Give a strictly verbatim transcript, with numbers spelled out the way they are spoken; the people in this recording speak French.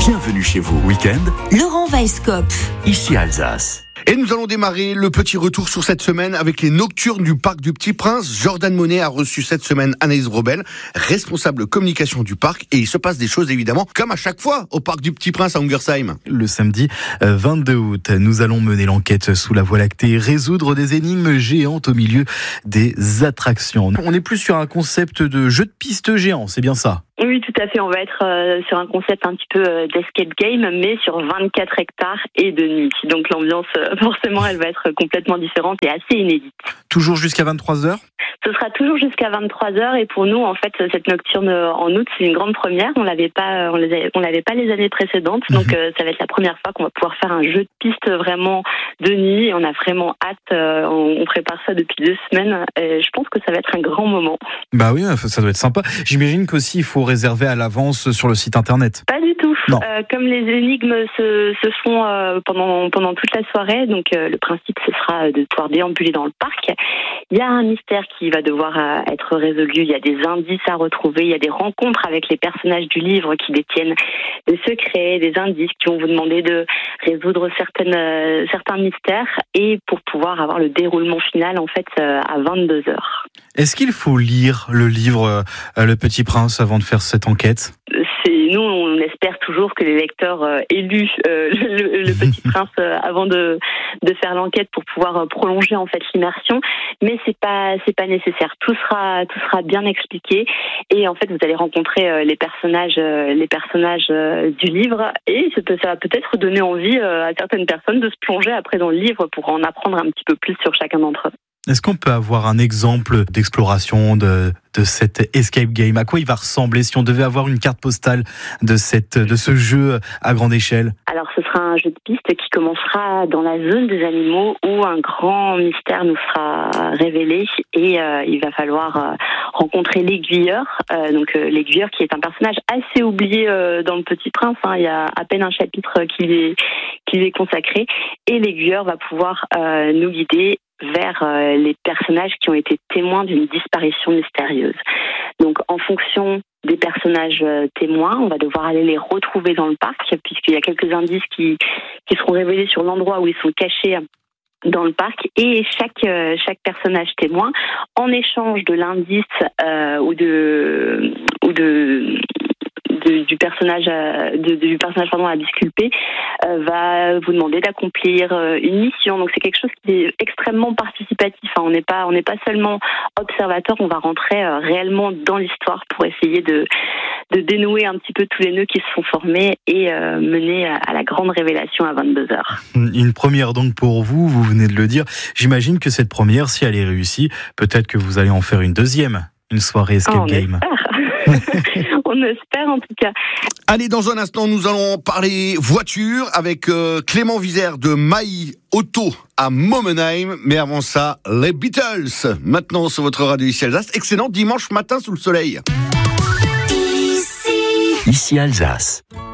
Bienvenue chez vous. Week-end, Laurent Weisskopf. Ici Alsace. Et nous allons démarrer le petit retour sur cette semaine avec les Nocturnes du Parc du Petit Prince. Jordan Monet a reçu cette semaine Anaïs Robel, responsable communication du parc. Et il se passe des choses évidemment, comme à chaque fois, au Parc du Petit Prince à Ungersheim. Le samedi vingt-deux août, nous allons mener l'enquête sous la Voie lactée, résoudre des énigmes géantes au milieu des attractions. On n'est plus sur un concept de jeu de piste géant, c'est bien ça ? Oui, tout à fait. On va être euh, sur un concept un petit peu euh, d'escape game, mais sur vingt-quatre hectares et de nuit. Donc l'ambiance, euh, forcément, elle va être complètement différente et assez inédite. Toujours jusqu'à vingt-trois heures ? Ce sera toujours jusqu'à vingt-trois heures et pour nous, en fait, cette nocturne en août, c'est une grande première. On l'avait pas, on l'avait, on l'avait pas les années précédentes, donc mmh. euh, ça va être la première fois qu'on va pouvoir faire un jeu de piste vraiment de nuit. Et on a vraiment hâte. Euh, on, on prépare ça depuis deux semaines. Et je pense que ça va être un grand moment. Bah oui, ça doit être sympa. J'imagine qu'aussi il faut réserver à l'avance sur le site internet. Pas du tout. Euh, comme les énigmes se, se font euh, pendant pendant toute la soirée, donc euh, le principe ce sera de pouvoir déambuler dans le parc. Il y a un mystère qui va devoir euh, être résolu. Il y a des indices à retrouver. Il y a des rencontres avec les personnages du livre qui détiennent des secrets, des indices qui vont vous demander de résoudre certaines euh, certains mystères et pour pouvoir avoir le déroulement final en fait euh, à vingt-deux heures. Est-ce qu'il faut lire le livre euh, Le Petit Prince avant de faire cette enquête ? C'est, nous, on espère toujours que les lecteurs euh, aient lu euh, le, le Petit Prince euh, avant de, de faire l'enquête pour pouvoir euh, prolonger en fait l'immersion. Mais c'est pas, c'est pas nécessaire. Tout sera, tout sera bien expliqué. Et en fait, vous allez rencontrer euh, les personnages, euh, les personnages euh, du livre. Et ça, peut, ça va peut-être donner envie euh, à certaines personnes de se plonger après dans le livre pour en apprendre un petit peu plus sur chacun d'entre eux. Est-ce qu'on peut avoir un exemple d'exploration de, de cet escape game ? À quoi il va ressembler si on devait avoir une carte postale de, cette, de ce jeu à grande échelle ? Alors ce sera un jeu de piste qui commencera dans la zone des animaux où un grand mystère nous sera révélé et euh, il va falloir euh, rencontrer l'aiguilleur. Euh, donc euh, l'aiguilleur qui est un personnage assez oublié euh, dans Le Petit Prince. Hein. Il y a à peine un chapitre qui lui est, qui lui est consacré et l'aiguilleur va pouvoir euh, nous guider vers euh, les personnages qui ont été témoins d'une disparition mystérieuse. Donc, en fonction des personnages euh, témoins, on va devoir aller les retrouver dans le parc, puisqu'il y a quelques indices qui, qui seront révélés sur l'endroit où ils sont cachés dans le parc, et chaque euh, chaque personnage témoin, en échange de l'indice euh, ou de ou de De, du personnage de, du personnage pardon à disculper euh, va vous demander d'accomplir euh, une mission. Donc c'est quelque chose qui est extrêmement participatif. Hein. On n'est pas on n'est pas seulement observateur, on va rentrer euh, réellement dans l'histoire pour essayer de de dénouer un petit peu tous les nœuds qui se sont formés et euh, mener à, à la grande révélation à vingt-deux heures. Une première donc pour vous, vous venez de le dire. J'imagine que cette première, si elle est réussie, peut-être que vous allez en faire une deuxième, une soirée escape oh, on game. Espère. On espère en tout cas. Allez, dans un instant, nous allons parler voiture avec euh, Clément Vizère de Maï Auto à Momenheim. Mais avant ça, les Beatles. Maintenant sur votre radio ici Alsace. Excellent dimanche matin sous le soleil. ici Alsace.